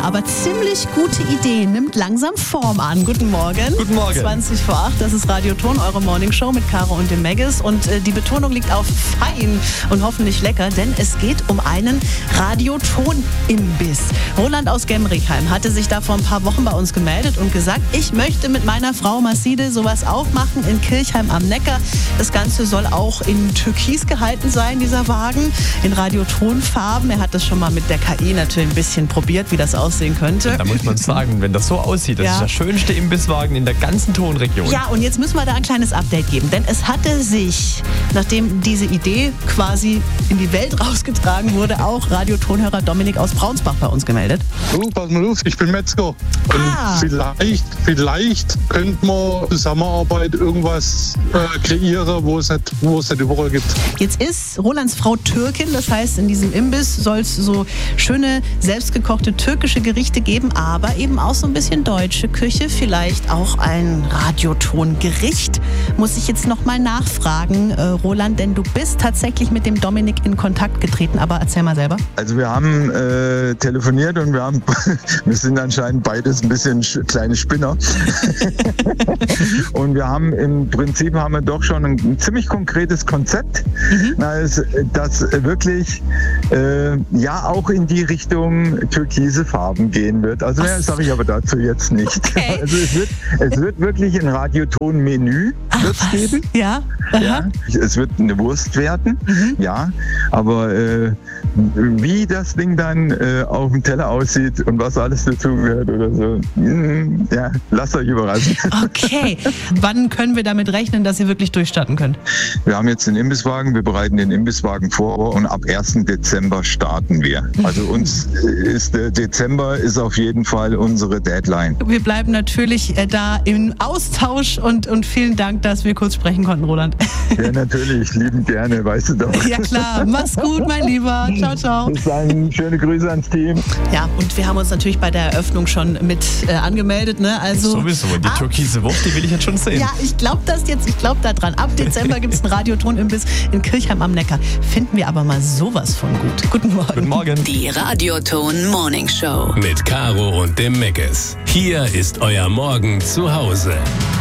aber ziemlich gute Idee nimmt langsam Form an. Guten Morgen. Guten Morgen. 20 vor 8, das ist Radioton, eure Morningshow mit Caro und dem Maggis. Und die Betonung liegt auf fein und hoffentlich lecker, denn es geht um einen Radioton-Imbiss. Roland aus Gemrichheim hatte sich da vor ein paar Wochen bei uns gemeldet und gesagt, ich möchte mit meiner Frau Masside sowas aufmachen in Kirchheim am Neckar. Das Ganze soll auch in Türkis gehalten sein, dieser Wagen, in Radiotonfarben. Er hat das schon mal mit der KI natürlich ein bisschen probiert, wie das aussehen könnte. Da muss man sagen, wenn das so aussieht, das ist der schönste Imbisswagen in der ganzen Tonregion. Ja, und jetzt müssen wir da ein kleines Update geben, denn es hatte sich, nachdem diese Idee quasi in die Welt rausgetragen wurde, auch Radiotonhörer Dominik aus Braunsbach bei uns gemeldet. Du, pass mal auf, ich bin Metzger. Und vielleicht könnte man Zusammenarbeit irgendwas kreieren, wo es nicht überall gibt. Jetzt ist Rolands Frau Türkin, das heißt, in diesem Imbiss soll es so schöne, selbstgekochte türkische Gerichte geben, aber eben auch so ein bisschen deutsche Küche, vielleicht auch ein Radiotongericht. Muss ich jetzt nochmal nachfragen, Roland, denn du bist tatsächlich mit dem Dominik in Kontakt getreten, aber erzähl mal selber. Also wir haben telefoniert und wir sind anscheinend beides ein bisschen kleine Spinner. Und wir haben im Prinzip doch schon ein ziemlich konkretes Konzept, das wirklich auch in die Richtung türkise Farben gehen wird. Also mehr sage ich aber dazu jetzt nicht. Okay. Also es wird wirklich ein Radioton-Menü geben. Ja. Ja, es wird eine Wurst werden, ja, aber wie das Ding dann auf dem Teller aussieht und was alles dazugehört oder so, ja, lasst euch überraschen. Okay, wann können wir damit rechnen, dass ihr wirklich durchstarten könnt? Wir haben jetzt den Imbisswagen, wir bereiten den Imbisswagen vor und ab 1. Dezember starten wir. Also der Dezember ist auf jeden Fall unsere Deadline. Wir bleiben natürlich da im Austausch und vielen Dank, dass wir kurz sprechen konnten, Roland. Ja, natürlich, liebend gerne, weißt du doch. Ja klar, mach's gut, mein Lieber. Ciao, ciao. Bis dann, schöne Grüße ans Team. Ja, und wir haben uns natürlich bei der Eröffnung schon mit angemeldet, ne? Also sowieso, die türkise Wurst, die will ich jetzt schon sehen. Ja, ich glaube da dran. Ab Dezember gibt es einen Radioton-Imbiss in Kirchheim am Neckar. Finden wir aber mal sowas von gut. Guten Morgen. Guten Morgen. Die Radioton Morning Show. Mit Caro und dem Maggis. Hier ist euer Morgen zu Hause.